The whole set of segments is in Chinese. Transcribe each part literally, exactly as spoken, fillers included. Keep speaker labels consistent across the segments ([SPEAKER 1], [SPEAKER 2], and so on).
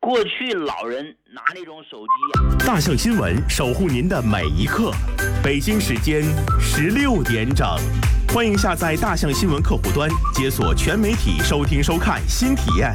[SPEAKER 1] 过去老人拿那种手机啊。
[SPEAKER 2] 大象新闻守护您的每一刻，北京时间十六点整，欢迎下载大象新闻客户端，解锁全媒体收听收看新体验。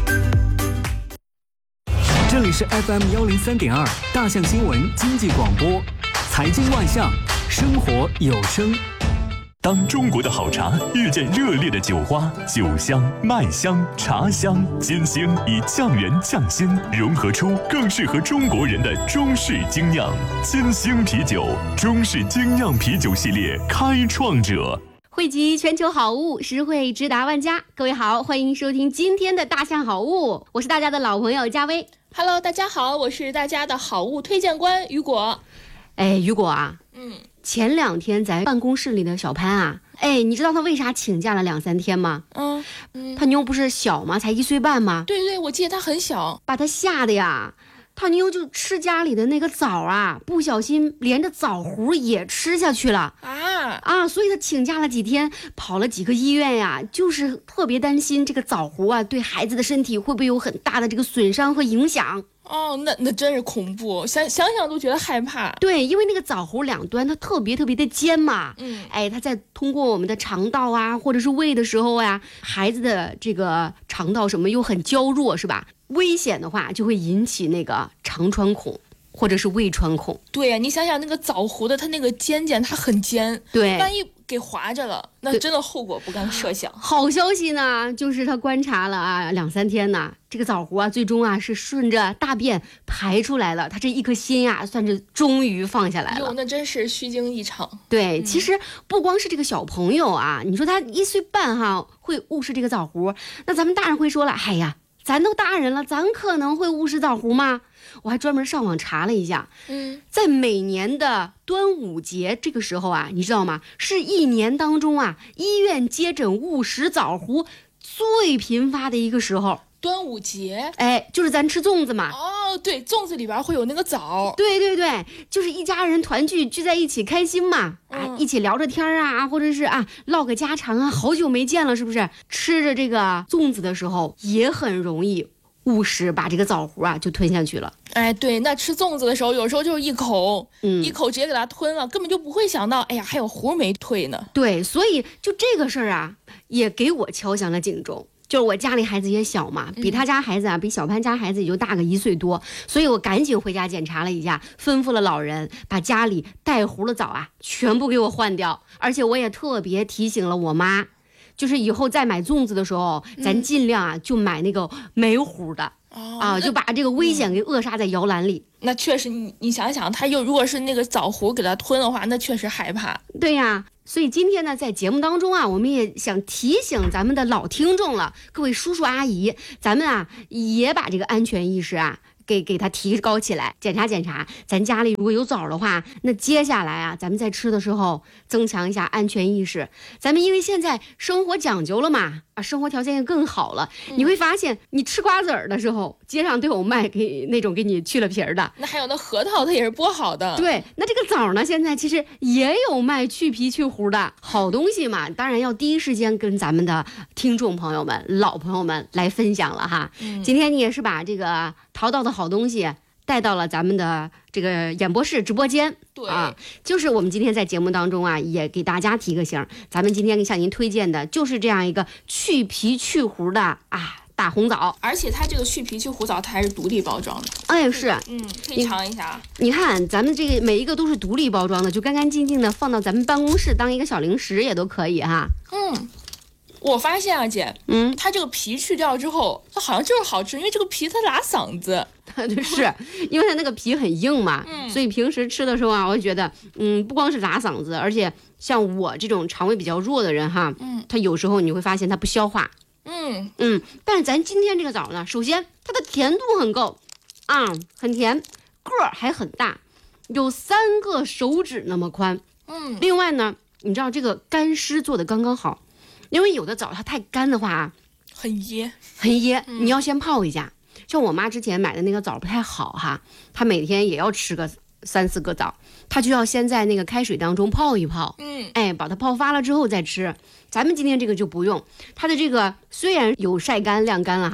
[SPEAKER 3] 这里是 F M 幺零三点二大象新闻经济广播，财经万象，生活有声。
[SPEAKER 2] 当中国的好茶遇见热烈的酒花，酒香、麦香、茶香，金星以匠人匠心融合出更适合中国人的中式精酿。金星啤酒，中式精酿啤酒系列开创者，
[SPEAKER 4] 汇集全球好物，实惠直达万家。各位好，欢迎收听今天的大象好物，我是大家的老朋友佳薇。
[SPEAKER 5] Hello， 大家好，我是大家的好物推荐官雨果。
[SPEAKER 4] 哎，雨果啊，
[SPEAKER 5] 嗯。
[SPEAKER 4] 前两天在办公室里的小潘啊，哎，你知道他为啥请假了两三天吗？
[SPEAKER 5] 嗯嗯，
[SPEAKER 4] 他妞不是小吗？才一岁半吗？
[SPEAKER 5] 对对，我记得他很小，
[SPEAKER 4] 把他吓得呀，他妞就吃家里的那个枣啊，不小心连着枣核也吃下去了
[SPEAKER 5] 啊
[SPEAKER 4] 啊！所以他请假了几天，跑了几个医院呀，就是特别担心这个枣核啊对孩子的身体会不会有很大的这个损伤和影响。
[SPEAKER 5] 哦，那那真是恐怖，想想想都觉得害怕。
[SPEAKER 4] 对，因为那个枣核两端它特别特别的尖嘛，
[SPEAKER 5] 嗯，
[SPEAKER 4] 哎，它在通过我们的肠道啊，或者是胃的时候呀、啊，孩子的这个肠道什么又很娇弱，是吧？危险的话就会引起那个肠穿孔。或者是胃穿孔。
[SPEAKER 5] 对呀、啊，你想想那个枣核的，它那个尖尖，它很尖，
[SPEAKER 4] 对，
[SPEAKER 5] 万一给划着了，那真的后果不堪设想。
[SPEAKER 4] 好消息呢，就是他观察了啊两三天呢，这个枣核啊，最终啊是顺着大便排出来了，他这一颗心啊，算是终于放下来了。
[SPEAKER 5] 哟，那真是虚惊一场。
[SPEAKER 4] 对、
[SPEAKER 5] 嗯，
[SPEAKER 4] 其实不光是这个小朋友啊，你说他一岁半哈会误食这个枣核，那咱们大人会说了，哎呀，咱都大人了，咱可能会误食枣核吗？我还专门上网查了一下，
[SPEAKER 5] 嗯，
[SPEAKER 4] 在每年的端午节这个时候啊，你知道吗？是一年当中啊，医院接诊误食枣核最频发的一个时候。
[SPEAKER 5] 端午节，
[SPEAKER 4] 哎，就是咱吃粽子嘛。
[SPEAKER 5] 哦，对，粽子里边会有那个枣。
[SPEAKER 4] 对对对，就是一家人团聚聚在一起开心嘛，嗯、啊，一起聊着天啊，或者是啊唠个家常啊，好久没见了，是不是？吃着这个粽子的时候也很容易误食，把这个枣核啊就吞下去了。
[SPEAKER 5] 哎，对，那吃粽子的时候，有时候就是一口，
[SPEAKER 4] 嗯，
[SPEAKER 5] 一口直接给它吞了，根本就不会想到，哎呀，还有核没退呢。
[SPEAKER 4] 对，所以就这个事儿啊，也给我敲响了警钟。就是我家里孩子也小嘛，比他家孩子啊，比小潘家孩子也就大个一岁多，所以我赶紧回家检查了一下，吩咐了老人把家里带核的枣啊全部给我换掉，而且我也特别提醒了我妈，就是以后再买粽子的时候，嗯、咱尽量啊就买那个没核的。
[SPEAKER 5] 哦、
[SPEAKER 4] 啊，就把这个危险给扼杀在摇篮里。
[SPEAKER 5] 嗯、那确实，你你想想，他又如果是那个枣核给他吞的话，那确实害怕。
[SPEAKER 4] 对呀、啊，所以今天呢，在节目当中啊，我们也想提醒咱们的老听众了，各位叔叔阿姨，咱们啊也把这个安全意识啊。给给它提高起来，检查检查，咱家里如果有枣的话，那接下来啊，咱们在吃的时候增强一下安全意识。咱们因为现在生活讲究了嘛，啊，生活条件也更好了，嗯、你会发现，你吃瓜子儿的时候，街上都有卖给那种给你去了皮儿的。
[SPEAKER 5] 那还有那核桃，它也是剥好的。
[SPEAKER 4] 对，那这个枣呢，现在其实也有卖去皮去核的好东西嘛，当然要第一时间跟咱们的听众朋友们、老朋友们来分享了哈。嗯、今天你也是把这个淘到的好东西带到了咱们的这个演播室直播间。
[SPEAKER 5] 对
[SPEAKER 4] 啊，就是我们今天在节目当中啊，也给大家提个醒，咱们今天向您推荐的就是这样一个去皮去核的啊大红枣，
[SPEAKER 5] 而且它这个去皮去核枣它还是独立包装的。
[SPEAKER 4] 哎，是，
[SPEAKER 5] 嗯，可以尝一下。
[SPEAKER 4] 你, 你看咱们这个每一个都是独立包装的，就干干净净的放到咱们办公室当一个小零食也都可以哈。
[SPEAKER 5] 嗯。我发现啊，姐，
[SPEAKER 4] 嗯，
[SPEAKER 5] 它这个皮去掉之后，它好像就是好吃，因为这个皮它拉嗓子。
[SPEAKER 4] 是因为它那个皮很硬嘛，
[SPEAKER 5] 嗯、
[SPEAKER 4] 所以平时吃的时候啊，我觉得，嗯，不光是拉嗓子，而且像我这种肠胃比较弱的人哈，
[SPEAKER 5] 嗯，
[SPEAKER 4] 它有时候你会发现它不消化。
[SPEAKER 5] 嗯
[SPEAKER 4] 嗯，但是咱今天这个枣呢，首先它的甜度很够，啊，很甜，个儿还很大，有三个手指那么宽。
[SPEAKER 5] 嗯，
[SPEAKER 4] 另外呢，你知道这个干湿做的刚刚好。因为有的枣它太干的话，
[SPEAKER 5] 很噎，
[SPEAKER 4] 很噎，
[SPEAKER 5] 嗯、
[SPEAKER 4] 你要先泡一下。像我妈之前买的那个枣不太好哈，她每天也要吃个三四个枣，她就要先在那个开水当中泡一泡，
[SPEAKER 5] 嗯，
[SPEAKER 4] 哎，把它泡发了之后再吃。咱们今天这个就不用，它的这个虽然有晒干晾干了哈，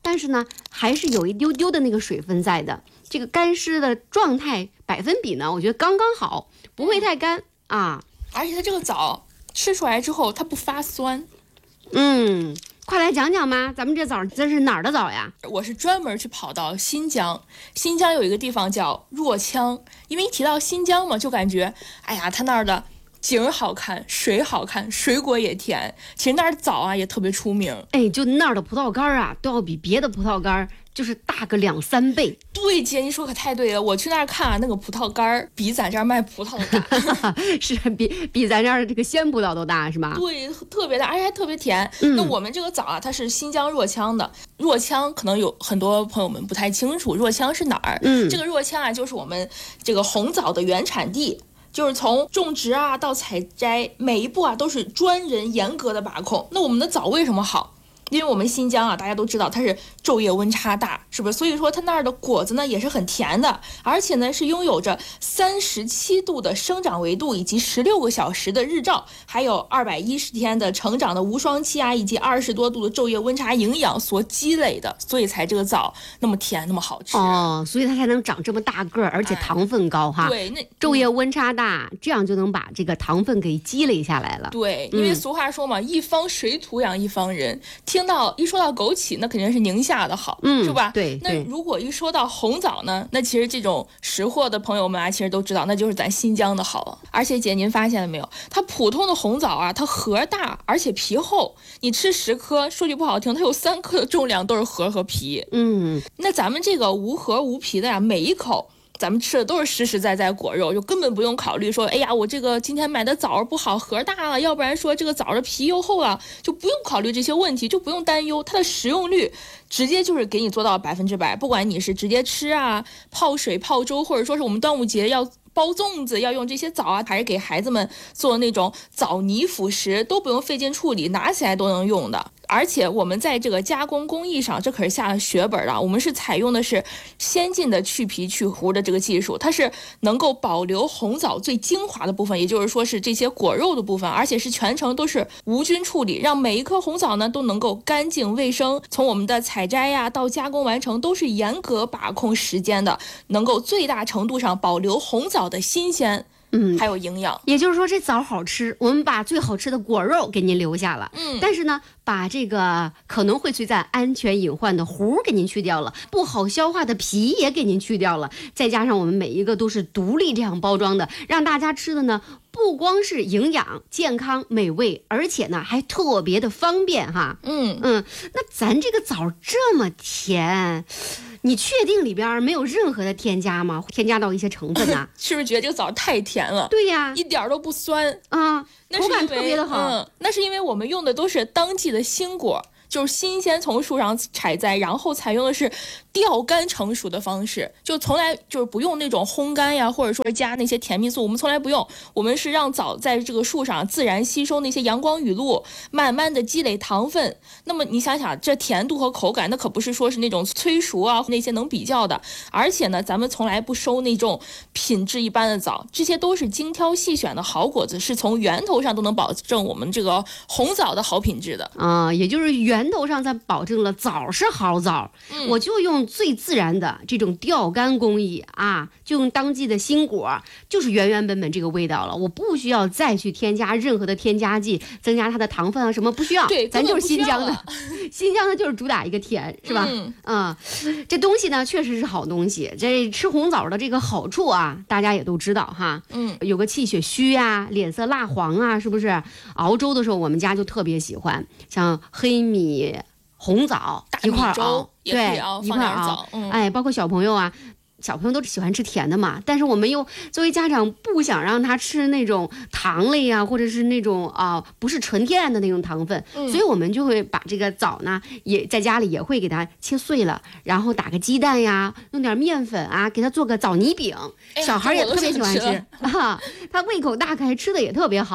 [SPEAKER 4] 但是呢，还是有一丢丢的那个水分在的。这个干湿的状态百分比呢，我觉得刚刚好，不会太干啊。
[SPEAKER 5] 而且它这个枣吃出来之后，它不发酸。
[SPEAKER 4] 嗯，快来讲讲吧，咱们这枣这是哪儿的枣呀？
[SPEAKER 5] 我是专门去跑到新疆，新疆有一个地方叫若羌，因为一提到新疆嘛，就感觉，哎呀，它那儿的景儿好看，水好看，水果也甜，其实那儿的枣啊也特别出名。
[SPEAKER 4] 哎，就那儿的葡萄干啊，都要比别的葡萄干就是大个两三倍。
[SPEAKER 5] 对，姐，你说可太对了。我去那儿看啊，那个葡萄干儿比咱这儿卖葡萄大，
[SPEAKER 4] 是比比咱这儿的这个鲜葡萄都大，是吧？
[SPEAKER 5] 对，特别大，而且还特别甜。
[SPEAKER 4] 嗯、
[SPEAKER 5] 那我们这个枣啊，它是新疆若羌的。若羌可能有很多朋友们不太清楚，若羌是哪儿？
[SPEAKER 4] 嗯，
[SPEAKER 5] 这个若羌啊，就是我们这个红枣的原产地。就是从种植啊到采摘，每一步啊都是专人严格的把控。那我们的枣为什么好？因为我们新疆啊，大家都知道它是昼夜温差大，是不是？所以说它那儿的果子呢也是很甜的，而且呢是拥有着三十七度的生长维度，以及十六个小时的日照，还有二百一十天的成长的无霜期啊，以及二十多度的昼夜温差营养所积累的，所以才这个枣那么甜，那么好吃
[SPEAKER 4] 哦，所以它才能长这么大个儿，而且糖分高哈。
[SPEAKER 5] 哎、对，那
[SPEAKER 4] 昼夜温差大，这样就能把这个糖分给积累下来了。
[SPEAKER 5] 对，因为俗话说嘛，嗯、一方水土养一方人。听到一说到枸杞，那肯定是宁夏的好，
[SPEAKER 4] 嗯，
[SPEAKER 5] 是吧？
[SPEAKER 4] 对。
[SPEAKER 5] 那如果一说到红枣呢，那其实这种识货的朋友们啊，其实都知道，那就是咱新疆的好了。而且姐，您发现了没有？它普通的红枣啊，它核大，而且皮厚。你吃十颗，说句不好听，它有三克的重量都是核和皮。
[SPEAKER 4] 嗯，
[SPEAKER 5] 那咱们这个无核无皮的呀，每一口。咱们吃的都是实实在在果肉，就根本不用考虑说，哎呀，我这个今天买的枣不好，核大了，要不然说这个枣的皮又厚了，就不用考虑这些问题，就不用担忧它的食用率，直接就是给你做到百分之百。不管你是直接吃啊、泡水、泡粥，或者说是我们端午节要包粽子要用这些枣啊，还是给孩子们做那种枣泥辅食，都不用费劲处理，拿起来都能用的。而且我们在这个加工工艺上，这可是下了血本的。我们是采用的是先进的去皮去核的这个技术，它是能够保留红枣最精华的部分，也就是说是这些果肉的部分，而且是全程都是无菌处理，让每一颗红枣呢都能够干净卫生。从我们的采摘呀、啊、到加工完成，都是严格把控时间的，能够最大程度上保留红枣的新鲜。嗯，还有营养，
[SPEAKER 4] 也就是说这枣好吃，我们把最好吃的果肉给您留下了，
[SPEAKER 5] 嗯，
[SPEAKER 4] 但是呢，把这个可能会存在安全隐患的核给您去掉了，不好消化的皮也给您去掉了，再加上我们每一个都是独立这样包装的，让大家吃的呢不光是营养、健康、美味，而且呢还特别的方便哈。
[SPEAKER 5] 嗯
[SPEAKER 4] 嗯，那咱这个枣这么甜。你确定里边没有任何的添加吗？添加到一些成分啊？
[SPEAKER 5] 是不是觉得这个枣太甜了？
[SPEAKER 4] 对呀，
[SPEAKER 5] 一点都不酸
[SPEAKER 4] 啊，口感特别的好。
[SPEAKER 5] 嗯，那是因为我们用的都是当季的新果，就是新鲜从树上采摘，然后采用的是吊干成熟的方式，就从来就是不用那种烘干呀，或者说加那些甜蜜素，我们从来不用，我们是让枣在这个树上自然吸收那些阳光雨露，慢慢的积累糖分。那么你想想，这甜度和口感，那可不是说是那种催熟啊那些能比较的。而且呢，咱们从来不收那种品质一般的枣，这些都是精挑细选的好果子，是从源头上都能保证我们这个红枣的好品质的
[SPEAKER 4] 啊、呃，也就是源头上才保证了枣是好枣。嗯、我就用最自然的这种吊干工艺啊，就用当季的新果，就是原原本本这个味道了。我不需要再去添加任何的添加剂，增加它的糖分啊什么，不需要。
[SPEAKER 5] 对，
[SPEAKER 4] 咱就是新疆的，新疆的就是主打一个甜，是吧？
[SPEAKER 5] 嗯
[SPEAKER 4] 啊、嗯，这东西呢确实是好东西。这吃红枣的这个好处啊，大家也都知道哈。
[SPEAKER 5] 嗯，
[SPEAKER 4] 有个气血虚啊，脸色蜡黄啊，是不是？熬粥的时候，我们家就特别喜欢，像黑米。红枣一块熬，对，一块熬，
[SPEAKER 5] 嗯，
[SPEAKER 4] 哎，包括小朋友啊，小朋友都喜欢吃甜的嘛，但是我们又作为家长不想让他吃那种糖类啊，或者是那种啊、呃、不是纯天然的那种糖分、嗯，所以我们就会把这个枣呢，也在家里也会给它切碎了，然后打个鸡蛋呀，弄点面粉啊，给它做个枣泥饼，
[SPEAKER 5] 哎、
[SPEAKER 4] 小孩也特别喜欢吃
[SPEAKER 5] 啊，
[SPEAKER 4] 他胃口大开，吃的也特别好。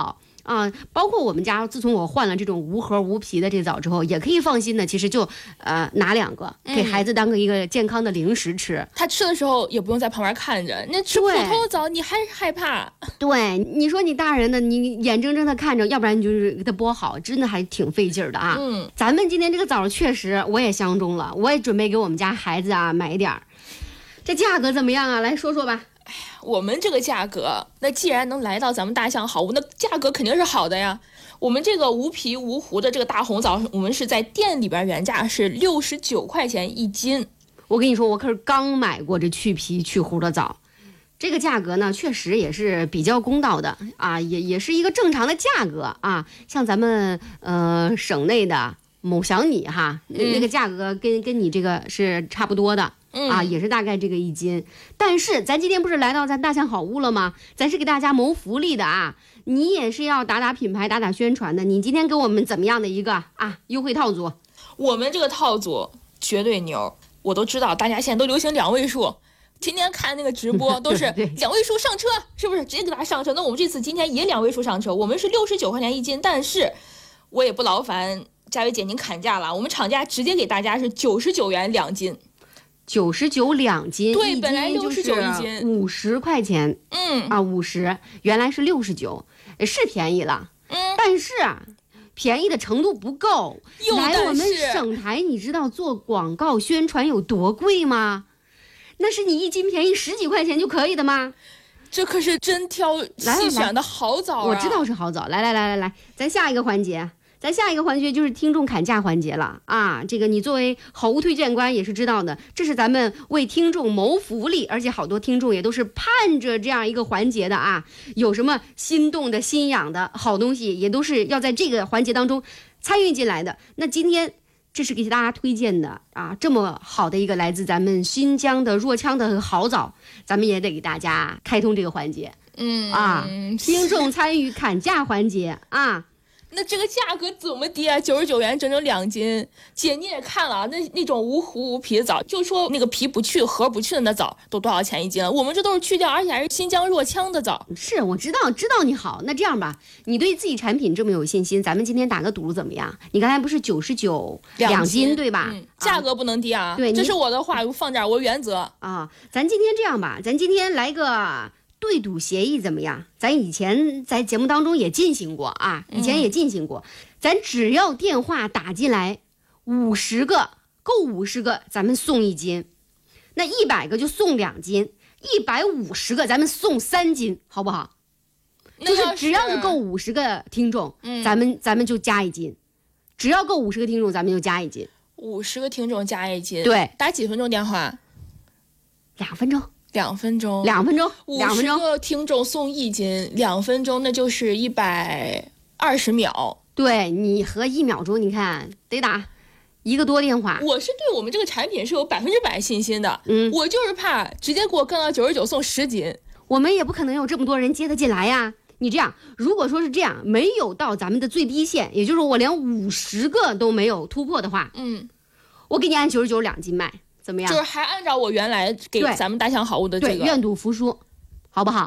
[SPEAKER 4] 啊，包括我们家，自从我换了这种无核无皮的这枣之后，也可以放心的，其实就呃拿两个给孩子当个一个健康的零食吃。
[SPEAKER 5] 嗯、他吃的时候也不用在旁边看着，那吃普通的枣你还害怕。
[SPEAKER 4] 对，你说你大人的，你眼睁睁的看着，要不然你就是给他剥好，真的还挺费劲儿的啊。
[SPEAKER 5] 嗯，
[SPEAKER 4] 咱们今天这个枣确实我也相中了，我也准备给我们家孩子啊买一点儿。这价格怎么样啊？来说说吧。
[SPEAKER 5] 哎呀，我们这个价格，那既然能来到咱们大象好物，那价格肯定是好的呀。我们这个无皮无核的这个大红枣，我们是在店里边原价是六十九块钱一斤。
[SPEAKER 4] 我跟你说，我可是刚买过这去皮去核的枣，这个价格呢，确实也是比较公道的啊，也也是一个正常的价格啊。像咱们呃省内的某小米哈，那、嗯、那个价格跟跟你这个是差不多的。
[SPEAKER 5] 嗯、
[SPEAKER 4] 啊，也是大概这个一斤，但是咱今天不是来到咱大象好物了吗？咱是给大家谋福利的啊，你也是要打打品牌、打打宣传的。你今天给我们怎么样的一个啊优惠套组？
[SPEAKER 5] 我们这个套组绝对牛，我都知道大家现在都流行两位数，天天看那个直播都是两位数上车，是不是？直接给大家上车。那我们这次今天也两位数上车，我们是六十九块钱一斤，但是我也不劳烦佳薇姐您砍价了，我们厂家直接给大家是九十九元两斤。
[SPEAKER 4] 九十九两斤，
[SPEAKER 5] 对，本来六十九一斤，
[SPEAKER 4] 五十块钱，
[SPEAKER 5] 嗯
[SPEAKER 4] 啊，五十，原来是六十九，是便宜了，
[SPEAKER 5] 嗯，
[SPEAKER 4] 但是啊，便宜的程度不够。来我们省台，你知道做广告宣传有多贵吗？那是你一斤便宜十几块钱就可以的吗？
[SPEAKER 5] 这可是真挑细选的好枣啊！
[SPEAKER 4] 我知道是好枣。来来来来来，咱下一个环节。咱下一个环节就是听众砍价环节了啊！这个你作为好物推荐官也是知道的，这是咱们为听众谋福利，而且好多听众也都是盼着这样一个环节的啊！有什么心动的心痒的好东西，也都是要在这个环节当中参与进来的。那今天这是给大家推荐的啊，这么好的一个来自咱们新疆的若羌的好枣，咱们也得给大家开通这个环节。
[SPEAKER 5] 嗯
[SPEAKER 4] 啊，听众参与砍价环节啊。
[SPEAKER 5] 那这个价格怎么低啊？九十九元整整两斤，姐你也看了啊，那那种无核无皮的枣，就说那个皮不去核不去的那枣都多少钱一斤了？我们这都是去掉，而且还是新疆若羌的枣。
[SPEAKER 4] 是我知道，知道你好。那这样吧，你对自己产品这么有信心，咱们今天打个赌怎么样？你刚才不是九十九两斤对吧、
[SPEAKER 5] 嗯？价格不能低啊。
[SPEAKER 4] 对，
[SPEAKER 5] 这是我的话，放这儿我原则
[SPEAKER 4] 啊。咱今天这样吧，咱今天来个对赌协议怎么样？咱以前在节目当中也进行过啊，以前也进行过。嗯、咱只要电话打进来五十个，够五十个，咱们送一斤；那一百个就送两斤，一百五十个咱们送三斤，好不好？就是只要是够五十个听众，
[SPEAKER 5] 嗯、
[SPEAKER 4] 咱们咱们就加一斤；只要够五十个听众，咱们就加一斤。
[SPEAKER 5] 五十个听众加一斤，
[SPEAKER 4] 对，
[SPEAKER 5] 打几分钟电话？
[SPEAKER 4] 两分钟。
[SPEAKER 5] 两分钟，
[SPEAKER 4] 两分钟，两分钟，
[SPEAKER 5] 五十个听众送一斤，两分钟那就是一百二十秒。
[SPEAKER 4] 对，你和一秒钟，你看得打一个多电话。
[SPEAKER 5] 我是对我们这个产品是有百分之百信心的，
[SPEAKER 4] 嗯，
[SPEAKER 5] 我就是怕直接给我干到九十九送十斤，
[SPEAKER 4] 我们也不可能有这么多人接得进来呀。你这样，如果说是这样，没有到咱们的最低线，也就是我连五十个都没有突破的话，
[SPEAKER 5] 嗯，
[SPEAKER 4] 我给你按九十九两斤卖。怎么样？
[SPEAKER 5] 就是还按照我原来给咱们大象好物的这个，
[SPEAKER 4] 对，愿赌服输，好不好？